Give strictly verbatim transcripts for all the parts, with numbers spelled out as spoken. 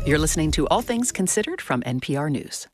You're listening to All Things Considered from N P R News.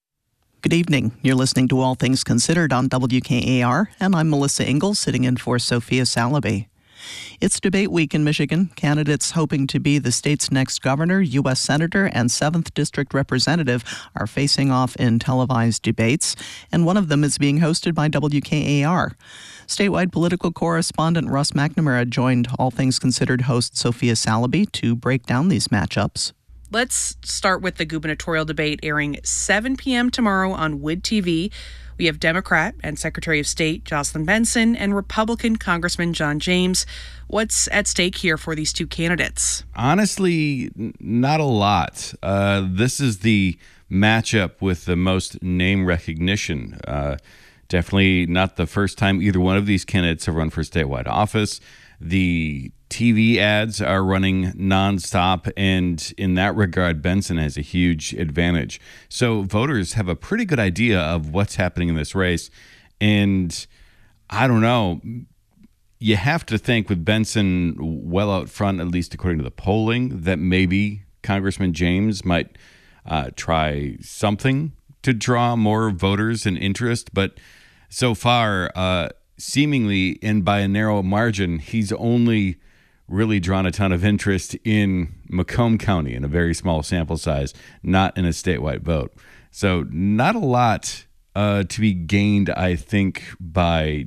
Good evening. You're listening to All Things Considered on W K A R, and I'm Melissa Ingalls, sitting in for Sophia Salaby. It's debate week in Michigan. Candidates hoping to be the state's next governor, U S Senator, and seventh District Representative are facing off in televised debates, and one of them is being hosted by W K A R. Statewide political correspondent Russ McNamara joined All Things Considered host Sophia Salaby to break down these matchups. Let's start with the gubernatorial debate airing seven p.m. tomorrow on Wood T V. We have Democrat and Secretary of State Jocelyn Benson and Republican Congressman John James. What's at stake here for these two candidates? Honestly, not a lot. Uh, this is the matchup with the most name recognition. Uh, definitely not the first time either one of these candidates have run for statewide office. The T V ads are running nonstop, and in that regard, Benson has a huge advantage. So voters have a pretty good idea of what's happening in this race. And I don't know, you have to think with Benson well out front, at least according to the polling, that maybe Congressman James might uh, try something to draw more voters and interest. But so far, uh, seemingly, and by a narrow margin, he's only really drawn a ton of interest in Macomb County in a very small sample size, not in a statewide vote. So not a lot uh, to be gained, I think, by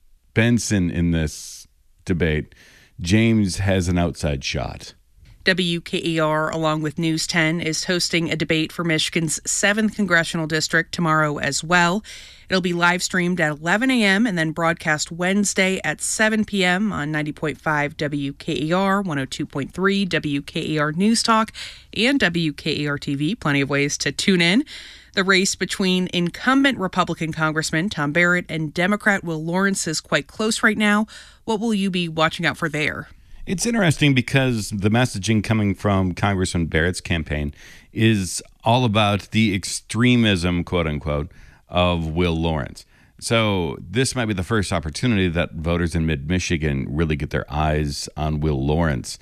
Benson in this debate. James has an outside shot. W K A R, along with News ten, is hosting a debate for Michigan's seventh Congressional District tomorrow as well. It'll be live streamed at eleven a.m. and then broadcast Wednesday at seven p.m. on ninety point five W K A R, one oh two point three W K A R News Talk, and W K A R T V. Plenty of ways to tune in. The race between incumbent Republican Congressman Tom Barrett and Democrat Will Lawrence is quite close right now. What will you be watching out for there? It's interesting because the messaging coming from Congressman Barrett's campaign is all about the extremism, quote unquote, of Will Lawrence. So this might be the first opportunity that voters in mid-Michigan really get their eyes on Will Lawrence.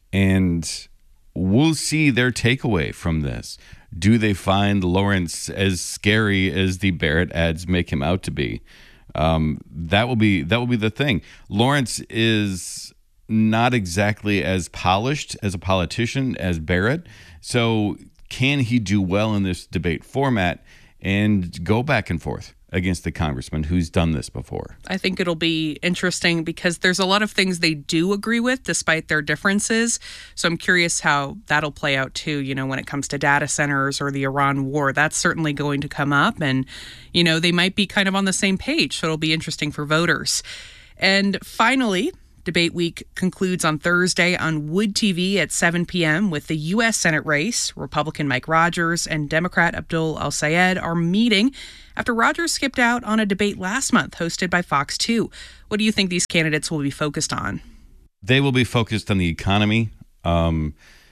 And we'll see their takeaway from this. Do they find Lawrence as scary as the Barrett ads make him out to be? Um, that will be that will be the thing. Lawrence is not exactly as polished as a politician as Barrett. So can he do well in this debate format and go back and forth against the congressman who's done this before? I think it'll be interesting because there's a lot of things they do agree with despite their differences. So I'm curious how that'll play out too, you know, when it comes to data centers or the Iran war. That's certainly going to come up, and, you know, they might be kind of on the same page. So it'll be interesting for voters. And finally, Debate week concludes on Thursday on Wood T V at seven p.m. with the U S Senate race. Republican Mike Rogers and Democrat Abdul El-Sayed are meeting after Rogers skipped out on a debate last month hosted by Fox two. What do you think these candidates will be focused on? They will be focused on the economy. Um,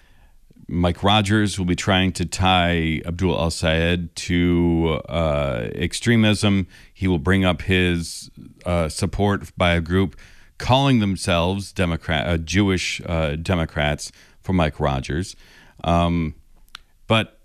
Mike Rogers will be trying to tie Abdul El-Sayed to uh, extremism. He will bring up his uh, support by a group calling themselves Democrat, uh, Jewish uh, Democrats for Mike Rogers. Um, but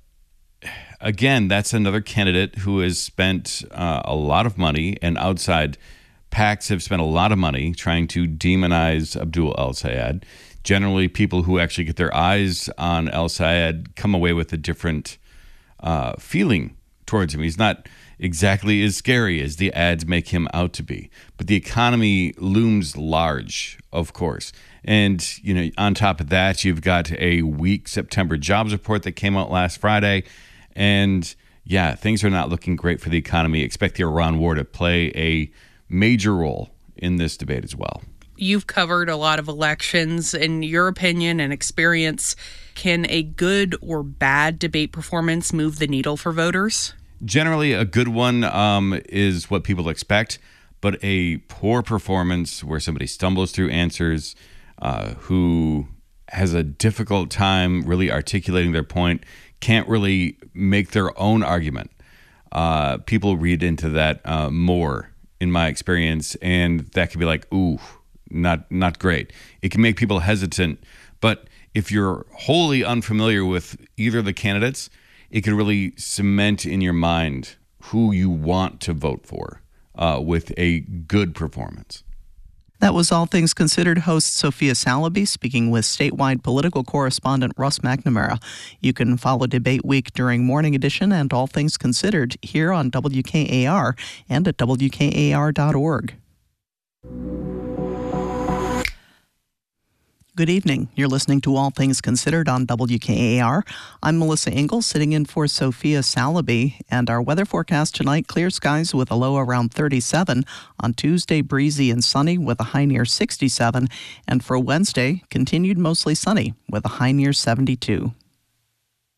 again, that's another candidate who has spent uh, a lot of money, and outside PACs have spent a lot of money trying to demonize Abdul El-Sayed. Generally, people who actually get their eyes on El-Sayed come away with a different uh, feeling towards him. He's not exactly as scary as the ads make him out to be. But the economy looms large, of course. And, you know, on top of that, you've got a weak September jobs report that came out last Friday. And, yeah, things are not looking great for the economy. Expect the Iran war to play a major role in this debate as well. You've covered a lot of elections. In your opinion and experience, can a good or bad debate performance move the needle for voters? Generally, a good one um, is what people expect, but a poor performance where somebody stumbles through answers, uh, who has a difficult time really articulating their point, can't really make their own argument. Uh, people read into that uh, more, in my experience, and that could be like, ooh, not not great. It can make people hesitant, but if you're wholly unfamiliar with either of the candidates, it can really cement in your mind who you want to vote for uh, with a good performance. That was All Things Considered host Sophia Salaby speaking with statewide political correspondent Russ McNamara. You can follow Debate Week during Morning Edition and All Things Considered here on W K A R and at W K A R dot org. Good evening. You're listening to All Things Considered on W K A R. I'm Melissa Ingalls, sitting in for Sophia Salaby, and our weather forecast tonight: clear skies with a low around thirty-seven. On Tuesday, breezy and sunny with a high near sixty-seven. And for Wednesday, continued mostly sunny with a high near seventy-two.